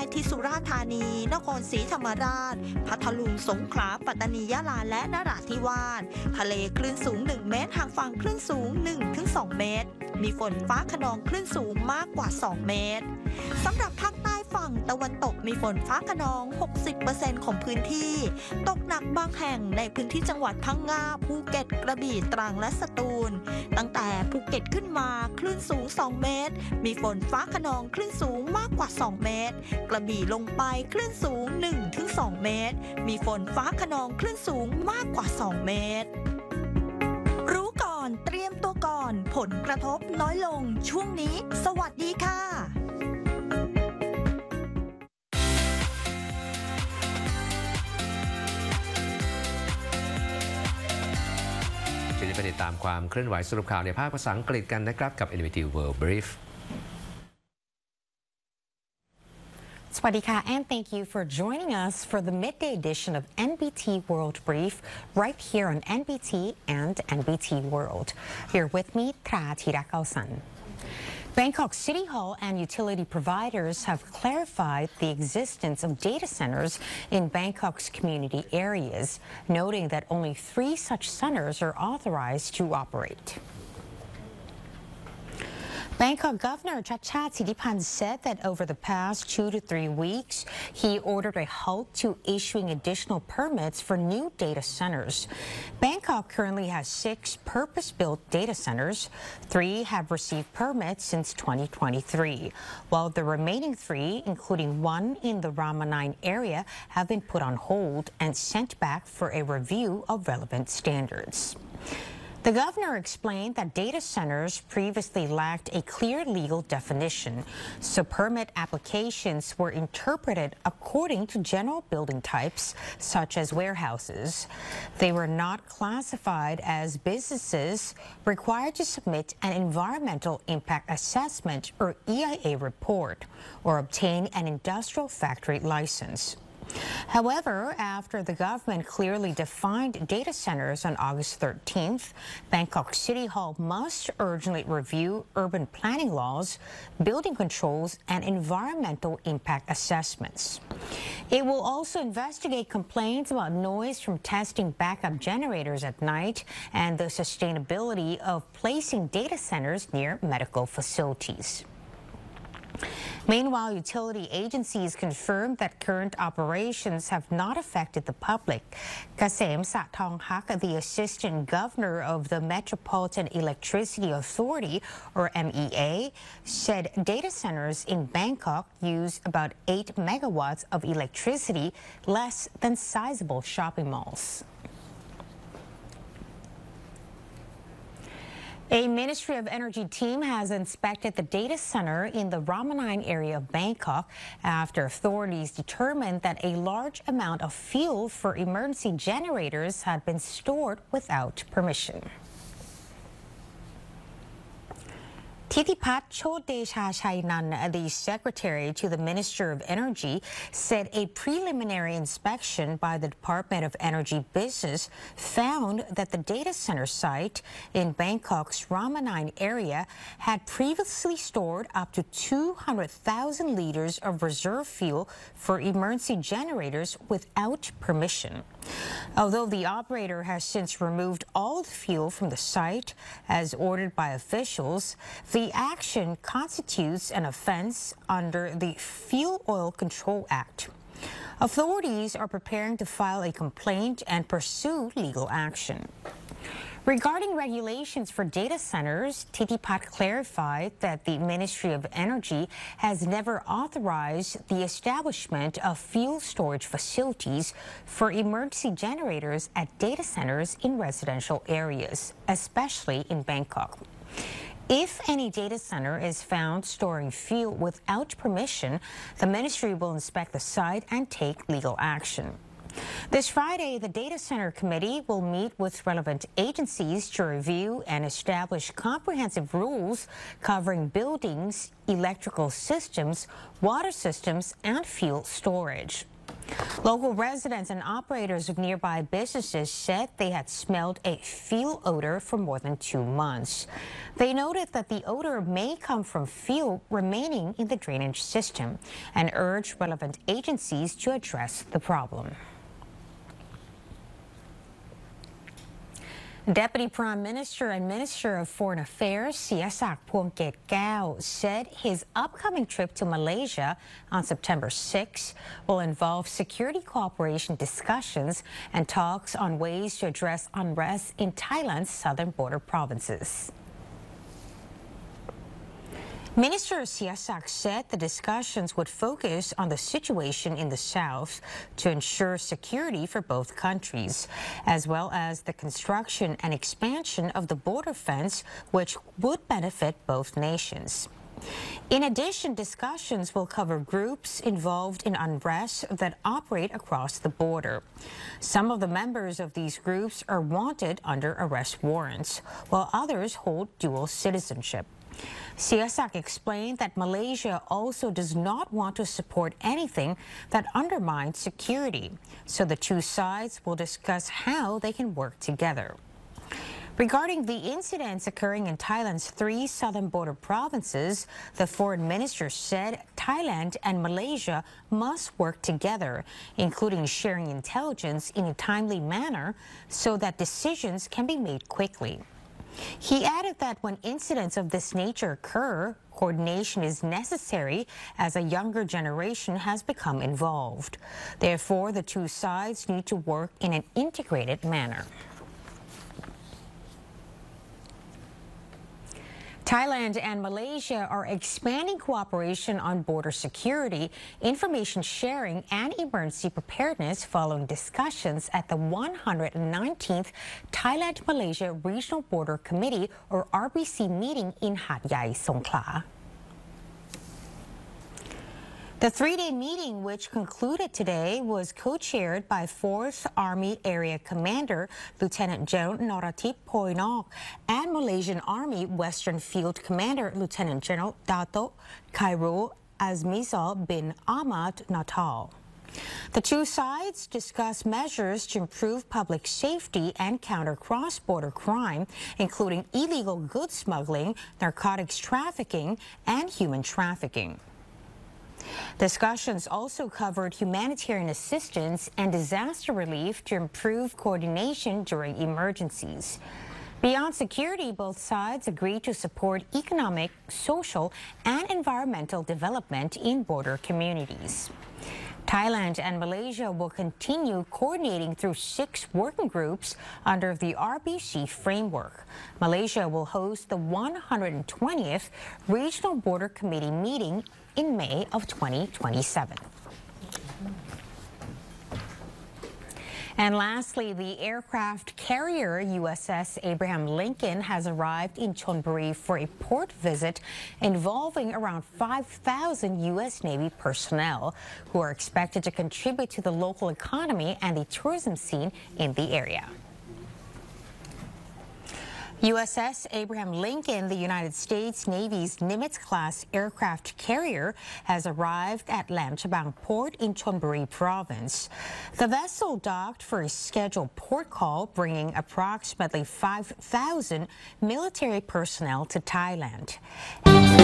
ที่สุราษฎร์ธานีนครศรีธรรมราชพัทลุงสงขลาปัตตานียะลาและนราธิวาสทะเลคลื่นสูง1 เมตรห่างฝั่งคลื่นสูง 1-2 เมตรมีฝนฟ้าคะนองคลื่นสูงมากกว่า2 เมตรสำหรับภาคใต้ฝั่งตะวันตกมีฝนฟ้าคะนอง 60% ของพื้นที่ตกหนักบางแห่งในพื้นที่จังหวัดพังงาภูเก็ตกระบี่ตรังและสตูลตั้งแต่ภูเก็ตขึ้นมาคลื่นสูง2 เมตรมีฝนฟ้าคะนองคลื่นสูงมากกว่า2 เมตรกระบี่ลงไปคลื่นสูง 1-2 เมตรมีฝนฟ้าคะนองคลื่นสูงมากกว่า2 เมตรรู้ก่อนเตรียมตัวก่อนผลกระทบน้อยลงช่วงนี้สวัสดีค่ะจะไปติดตามความเคลื่อนไหวสรุปข่าวในภาคภาษาอังกฤษกันนะครับกับ NBT World Brief สวัสดีค่ะ and thank you for joining us for the midday edition of NBT World Brief right here on NBT and NBT World. Here with me, Tra Tirakaosan. Bangkok City Hall and utility providers have clarified the existence of data centers in Bangkok's community areas, noting that only 3 such centers are authorized to operate. Bangkok Governor Chachad Sittipan said that over the past 2 to 3 weeks, he ordered a halt to issuing additional permits for new data centers. Bangkok currently has 6 purpose-built data centers. 3 have received permits since 2023, while the remaining 3, including 1 in the Rama 9 area, have been put on hold and sent back for a review of relevant standards. The governor explained that data centers previously lacked a clear legal definition, so permit applications were interpreted according to general building types, such as warehouses. They were not classified as businesses required to submit an environmental impact assessment or EIA report or obtain an industrial factory license. However, after the government clearly defined data centers on August 13th, Bangkok City Hall must urgently review urban planning laws, building controls, and environmental impact assessments. It will also investigate complaints about noise from testing backup generators at night and the sustainability of placing data centers near medical facilities. Meanwhile, utility agencies confirmed that current operations have not affected the public. Kasem Sathonghak, the Assistant Governor of the Metropolitan Electricity Authority, or MEA, said data centers in Bangkok use about 8 megawatts of electricity, less than sizable shopping malls. A Ministry of Energy team has inspected the data center in the Rama 9 area of Bangkok after authorities determined that a large amount of fuel for emergency generators had been stored without permission. Thitipat Chodesha Chainan, the secretary to the Minister of Energy, said a preliminary inspection by the Department of Energy Business found that the data center site in Bangkok's Rama 9 area had previously stored up to 200,000 liters of reserve fuel for emergency generators without permission. Although the operator has since removed all the fuel from the site, as ordered by officials, the action constitutes an offense under the Fuel Oil Control Act. Authorities are preparing to file a complaint and pursue legal action. Regarding regulations for data centers, Thitipat clarified that the Ministry of Energy has never authorized the establishment of fuel storage facilities for emergency generators at data centers in residential areas, especially in Bangkok. If any data center is found storing fuel without permission, the ministry will inspect the site and take legal action. This Friday, the Data Center Committee will meet with relevant agencies to review and establish comprehensive rules covering buildings, electrical systems, water systems, and fuel storage. Local residents and operators of nearby businesses said they had smelled a fuel odor for more than 2 months. They noted that the odor may come from fuel remaining in the drainage system and urged relevant agencies to address the problem. Deputy Prime Minister and Minister of Foreign Affairs Siyasak Phumket-Khaw said his upcoming trip to Malaysia on September 6 will involve security cooperation discussions and talks on ways to address unrest in Thailand's southern border provinces. Minister Siyasak said the discussions would focus on the situation in the south to ensure security for both countries, as well as the construction and expansion of the border fence, which would benefit both nations. In addition, discussions will cover groups involved in unrest that operate across the border. Some of the members of these groups are wanted under arrest warrants, while others hold dual citizenship. Siyasak explained that Malaysia also does not want to support anything that undermines security, so the two sides will discuss how they can work together. Regarding the incidents occurring in Thailand's 3 southern border provinces, the foreign minister said Thailand and Malaysia must work together, including sharing intelligence in a timely manner so that decisions can be made quickly. He added that when incidents of this nature occur, coordination is necessary as a younger generation has become involved. Therefore, the two sides need to work in an integrated manner. Thailand and Malaysia are expanding cooperation on border security, information sharing, and emergency preparedness following discussions at the 119th Thailand-Malaysia Regional Border Committee, or RBC, meeting in Hat Yai, Songkhla. The 3-day meeting, which concluded today, was co-chaired by 4th Army Area Commander Lieutenant General Norathip Poinok and Malaysian Army Western Field Commander Lieutenant General Dato' Khairul Azmizal bin Ahmad Natal. The two sides discussed measures to improve public safety and counter cross-border crime, including illegal goods smuggling, narcotics trafficking, and human trafficking. Discussions also covered humanitarian assistance and disaster relief to improve coordination during emergencies. Beyond security, both sides agreed to support economic, social, and environmental development in border communities. Thailand and Malaysia will continue coordinating through 6 working groups under the RBC framework. Malaysia will host the 120th Regional Border Committee meeting in May of 2027. And lastly, the aircraft carrier USS Abraham Lincoln has arrived in Chonburi for a port visit involving around 5,000 U.S. Navy personnel who are expected to contribute to the local economy and the tourism scene in the area. USS Abraham Lincoln, the United States Navy's Nimitz-class aircraft carrier, has arrived at Lam Chabang Port in Chonburi Province. The vessel docked for a scheduled port call, bringing approximately 5,000 military personnel to Thailand.